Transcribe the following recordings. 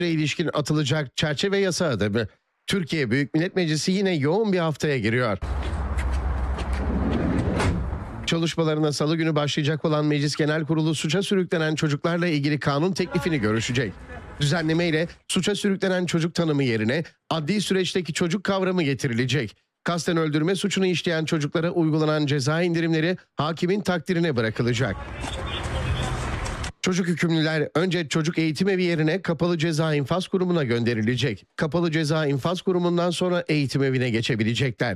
ilişkin atılacak çerçeve yasa adımı. Türkiye Büyük Millet Meclisi yine yoğun bir haftaya giriyor. Çalışmalarına salı günü başlayacak olan Meclis Genel Kurulu suça sürüklenen çocuklarla ilgili kanun teklifini görüşecek. Düzenleme ile suça sürüklenen çocuk tanımı yerine adli süreçteki çocuk kavramı getirilecek. Kasten öldürme suçunu işleyen çocuklara uygulanan ceza indirimleri hakimin takdirine bırakılacak. Çocuk hükümlüler önce çocuk eğitim evi yerine kapalı ceza infaz kurumuna gönderilecek. Kapalı ceza infaz kurumundan sonra eğitim evine geçebilecekler.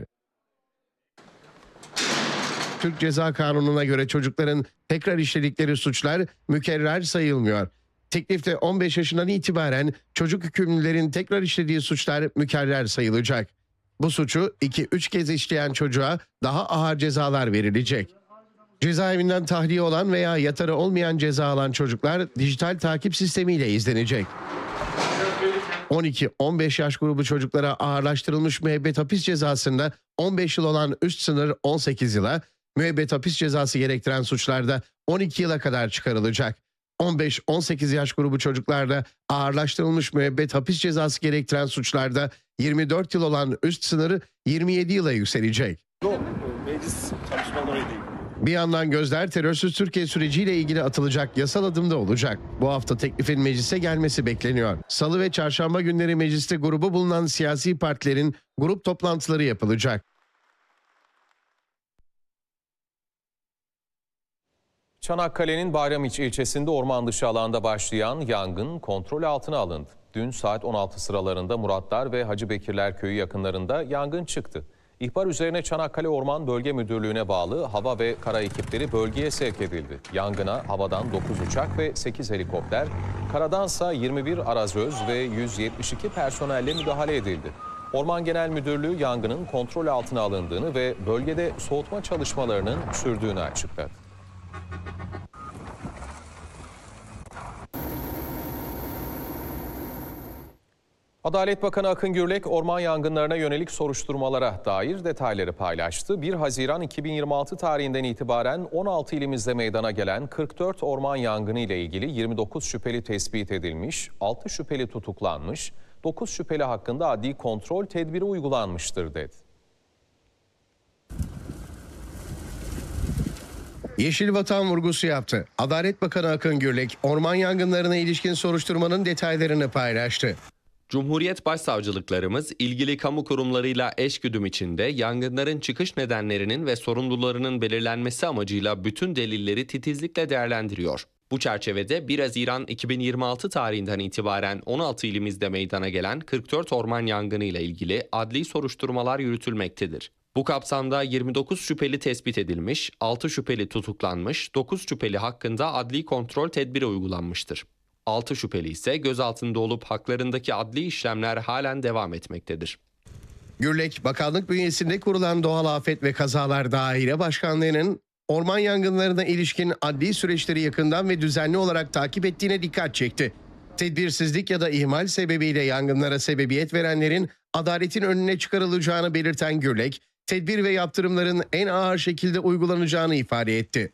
Türk Ceza Kanunu'na göre çocukların tekrar işledikleri suçlar mükerrer sayılmıyor. Teklifte 15 yaşından itibaren çocuk hükümlülerin tekrar işlediği suçlar mükerrer sayılacak. Bu suçu 2-3 kez işleyen çocuğa daha ağır cezalar verilecek. Cezaevinden tahliye olan veya yatarı olmayan ceza alan çocuklar dijital takip sistemiyle izlenecek. 12-15 yaş grubu çocuklara ağırlaştırılmış müebbet hapis cezasında 15 yıl olan üst sınır 18 yıla, müebbet hapis cezası gerektiren suçlarda 12 yıla kadar çıkarılacak. 15-18 yaş grubu çocuklarda ağırlaştırılmış müebbet hapis cezası gerektiren suçlarda 24 yıl olan üst sınırı 27 yıla yükselecek. Meclis çalışmaları değil. Bir yandan gözler terörsüz Türkiye süreciyle ilgili atılacak yasal adımda olacak. Bu hafta teklifin meclise gelmesi bekleniyor. Salı ve çarşamba günleri mecliste grubu bulunan siyasi partilerin grup toplantıları yapılacak. Çanakkale'nin Bayramiç ilçesinde orman dışı alanda başlayan yangın kontrol altına alındı. Dün saat 16 sıralarında Muratlar ve Hacı Bekirler köyü yakınlarında yangın çıktı. İhbar üzerine Çanakkale Orman Bölge Müdürlüğü'ne bağlı hava ve kara ekipleri bölgeye sevk edildi. Yangına havadan 9 uçak ve 8 helikopter, karadansa 21 arazöz ve 172 personelle müdahale edildi. Orman Genel Müdürlüğü yangının kontrol altına alındığını ve bölgede soğutma çalışmalarının sürdüğünü açıkladı. Adalet Bakanı Akın Gürlek, orman yangınlarına yönelik soruşturmalara dair detayları paylaştı. 1 Haziran 2026 tarihinden itibaren 16 ilimizde meydana gelen 44 orman yangını ile ilgili 29 şüpheli tespit edilmiş, 6 şüpheli tutuklanmış, 9 şüpheli hakkında adli kontrol tedbiri uygulanmıştır dedi. Yeşil Vatan vurgusu yaptı. Adalet Bakanı Akın Gürlek, orman yangınlarına ilişkin soruşturmanın detaylarını paylaştı. Cumhuriyet Başsavcılıklarımız ilgili kamu kurumlarıyla eşgüdüm içinde yangınların çıkış nedenlerinin ve sorumlularının belirlenmesi amacıyla bütün delilleri titizlikle değerlendiriyor. Bu çerçevede 1 Haziran 2026 tarihinden itibaren 16 ilimizde meydana gelen 44 orman yangını ile ilgili adli soruşturmalar yürütülmektedir. Bu kapsamda 29 şüpheli tespit edilmiş, 6 şüpheli tutuklanmış, 9 şüpheli hakkında adli kontrol tedbiri uygulanmıştır. 6 şüpheli ise gözaltında olup haklarındaki adli işlemler halen devam etmektedir. Gürlek, bakanlık bünyesinde kurulan Doğal Afet ve Kazalar Daire Başkanlığı'nın orman yangınlarına ilişkin adli süreçleri yakından ve düzenli olarak takip ettiğine dikkat çekti. Tedbirsizlik ya da ihmal sebebiyle yangınlara sebebiyet verenlerin adaletin önüne çıkarılacağını belirten Gürlek, tedbir ve yaptırımların en ağır şekilde uygulanacağını ifade etti.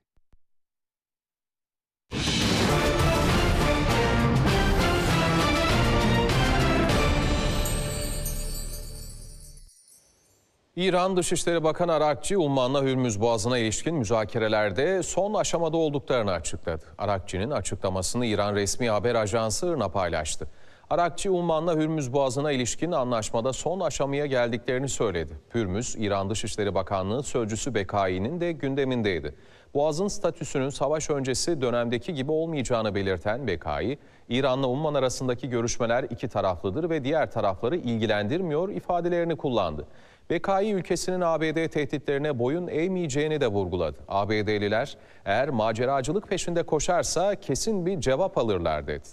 İran Dışişleri Bakanı Arakçı, Umman'la Hürmüz Boğazı'na ilişkin müzakerelerde son aşamada olduklarını açıkladı. Arakçı'nın açıklamasını İran resmi haber ajansı IRNA paylaştı. Arakçı, Umman'la Hürmüz Boğazı'na ilişkin anlaşmada son aşamaya geldiklerini söyledi. Hürmüz, İran Dışişleri Bakanlığı sözcüsü Bekai'nin de gündemindeydi. Boğaz'ın statüsünün savaş öncesi dönemdeki gibi olmayacağını belirten Bekai, İran'la Umman arasındaki görüşmeler iki taraflıdır ve diğer tarafları ilgilendirmiyor ifadelerini kullandı. Bekai ülkesinin ABD tehditlerine boyun eğmeyeceğini de vurguladı. ABD'liler eğer maceracılık peşinde koşarsa kesin bir cevap alırlar dedi.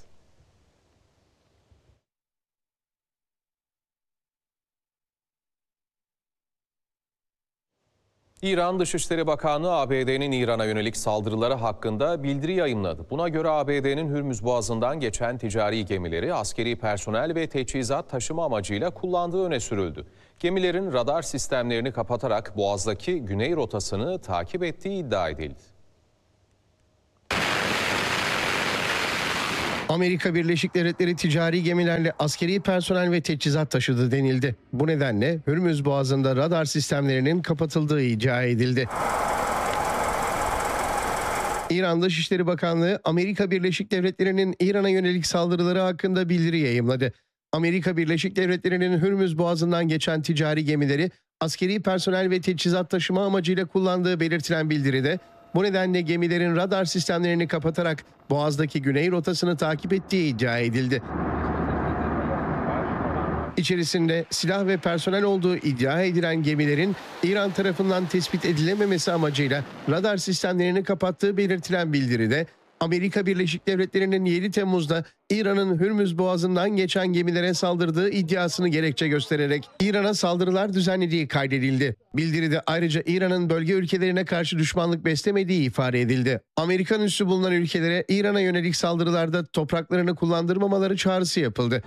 İran Dışişleri Bakanlığı ABD'nin İran'a yönelik saldırıları hakkında bildiri yayımladı. Buna göre ABD'nin Hürmüz Boğazı'ndan geçen ticari gemileri askeri personel ve teçhizat taşıma amacıyla kullandığı öne sürüldü. Gemilerin radar sistemlerini kapatarak Boğaz'daki güney rotasını takip ettiği iddia edildi. Amerika Birleşik Devletleri ticari gemilerle askeri personel ve teçhizat taşıdı denildi. Bu nedenle Hürmüz Boğazı'nda radar sistemlerinin kapatıldığı iddia edildi. İran Dışişleri Bakanlığı, Amerika Birleşik Devletleri'nin İran'a yönelik saldırıları hakkında bildiri yayımladı. Amerika Birleşik Devletleri'nin Hürmüz Boğazı'ndan geçen ticari gemileri askeri personel ve teçhizat taşıma amacıyla kullandığı belirtilen bildiride, bu nedenle gemilerin radar sistemlerini kapatarak Boğaz'daki güney rotasını takip ettiği iddia edildi. İçerisinde silah ve personel olduğu iddia edilen gemilerin İran tarafından tespit edilememesi amacıyla radar sistemlerini kapattığı belirtilen bildiride, Amerika Birleşik Devletleri'nin 7 Temmuz'da İran'ın Hürmüz Boğazı'ndan geçen gemilere saldırdığı iddiasını gerekçe göstererek İran'a saldırılar düzenlediği kaydedildi. Bildiride ayrıca İran'ın bölge ülkelerine karşı düşmanlık beslemediği ifade edildi. Amerikan üssü bulunan ülkelere İran'a yönelik saldırılarda topraklarını kullandırmamaları çağrısı yapıldı.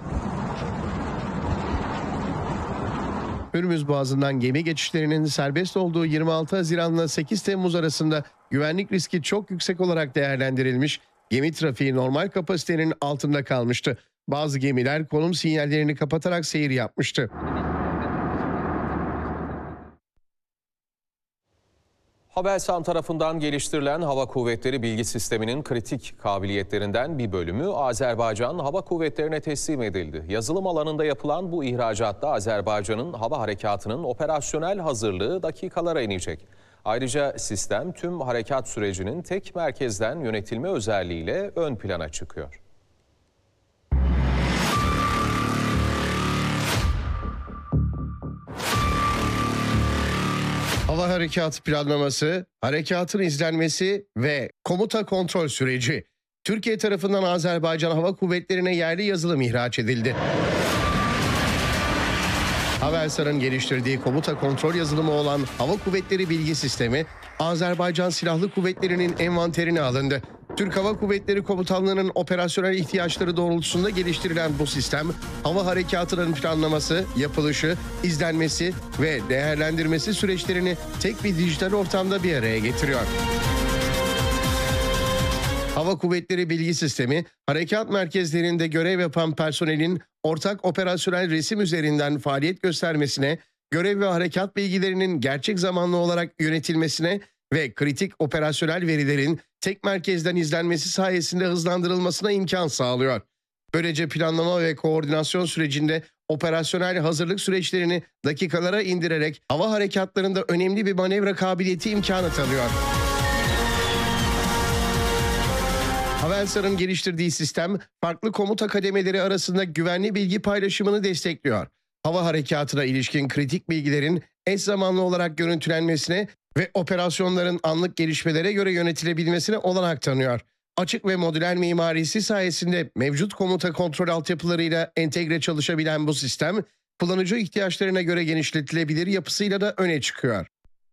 Hürmüz Boğazı'ndan gemi geçişlerinin serbest olduğu 26 Haziran'la 8 Temmuz arasında güvenlik riski çok yüksek olarak değerlendirilmiş, gemi trafiği normal kapasitenin altında kalmıştı. Bazı gemiler konum sinyallerini kapatarak seyir yapmıştı. Havelsan tarafından geliştirilen hava kuvvetleri bilgi sisteminin kritik kabiliyetlerinden bir bölümü Azerbaycan Hava Kuvvetleri'ne teslim edildi. Yazılım alanında yapılan bu ihracatta Azerbaycan'ın hava harekatının operasyonel hazırlığı dakikalara inecek. Ayrıca sistem tüm harekat sürecinin tek merkezden yönetilme özelliğiyle ön plana çıkıyor. Hava harekatı planlaması, harekatın izlenmesi ve komuta kontrol süreci. Türkiye tarafından Azerbaycan Hava Kuvvetleri'ne yerli yazılım ihraç edildi. Havelsan'ın geliştirdiği komuta kontrol yazılımı olan Hava Kuvvetleri Bilgi Sistemi, Azerbaycan Silahlı Kuvvetleri'nin envanterine alındı. Türk Hava Kuvvetleri Komutanlığı'nın operasyonel ihtiyaçları doğrultusunda geliştirilen bu sistem, hava harekatının planlaması, yapılışı, izlenmesi ve değerlendirmesi süreçlerini tek bir dijital ortamda bir araya getiriyor. Hava Kuvvetleri Bilgi Sistemi, harekat merkezlerinde görev yapan personelin ortak operasyonel resim üzerinden faaliyet göstermesine, görev ve harekat bilgilerinin gerçek zamanlı olarak yönetilmesine ve kritik operasyonel verilerin tek merkezden izlenmesi sayesinde hızlandırılmasına imkan sağlıyor. Böylece planlama ve koordinasyon sürecinde operasyonel hazırlık süreçlerini dakikalara indirerek hava harekatlarında önemli bir manevra kabiliyeti imkanı tanıyor. Havelsan'ın geliştirdiği sistem, farklı komuta kademeleri arasında güvenli bilgi paylaşımını destekliyor. Hava harekatına ilişkin kritik bilgilerin eş zamanlı olarak görüntülenmesine ve operasyonların anlık gelişmelere göre yönetilebilmesine olanak tanıyor. Açık ve modüler mimarisi sayesinde mevcut komuta kontrol altyapılarıyla entegre çalışabilen bu sistem, kullanıcı ihtiyaçlarına göre genişletilebilir yapısıyla da öne çıkıyor.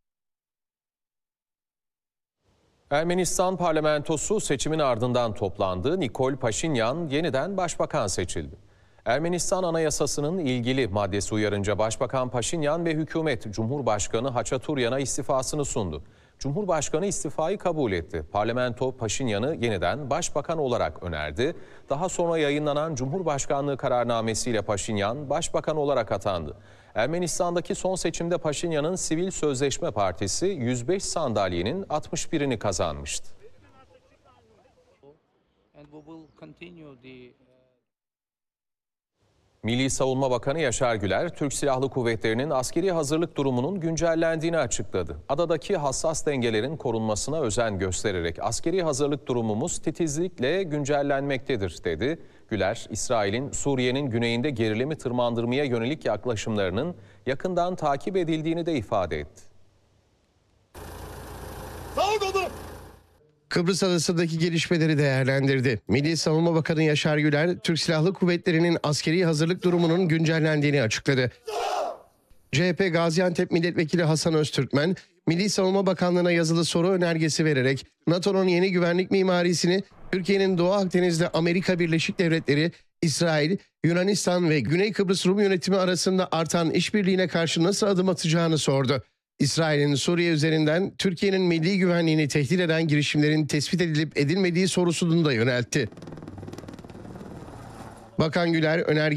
Ermenistan parlamentosu seçimin ardından toplandı. Nikol Paşinyan yeniden başbakan seçildi. Ermenistan Anayasası'nın ilgili maddesi uyarınca Başbakan Paşinyan ve hükümet Cumhurbaşkanı Haçaturyan'a istifasını sundu. Cumhurbaşkanı istifayı kabul etti. Parlamento Paşinyan'ı yeniden başbakan olarak önerdi. Daha sonra yayınlanan Cumhurbaşkanlığı kararnamesiyle Paşinyan başbakan olarak atandı. Ermenistan'daki son seçimde Paşinyan'ın Sivil Sözleşme Partisi 105 sandalyenin 61'ini kazanmıştı. Milli Savunma Bakanı Yaşar Güler, Türk Silahlı Kuvvetleri'nin askeri hazırlık durumunun güncellendiğini açıkladı. Adadaki hassas dengelerin korunmasına özen göstererek askeri hazırlık durumumuz titizlikle güncellenmektedir dedi. Güler, İsrail'in Suriye'nin güneyinde gerilimi tırmandırmaya yönelik yaklaşımlarının yakından takip edildiğini de ifade etti. Kıbrıs Adası'ndaki gelişmeleri değerlendirdi. Milli Savunma Bakanı Yaşar Güler, Türk Silahlı Kuvvetleri'nin askeri hazırlık durumunun güncellendiğini açıkladı. CHP Gaziantep Milletvekili Hasan Öztürkmen, Milli Savunma Bakanlığı'na yazılı soru önergesi vererek NATO'nun yeni güvenlik mimarisini Türkiye'nin Doğu Akdeniz'de Amerika Birleşik Devletleri, İsrail, Yunanistan ve Güney Kıbrıs Rum yönetimi arasında artan işbirliğine karşı nasıl adım atacağını sordu. İsrail'in Suriye üzerinden Türkiye'nin milli güvenliğini tehdit eden girişimlerin tespit edilip edilmediği sorusunu da yöneltti. Bakan Güler önerge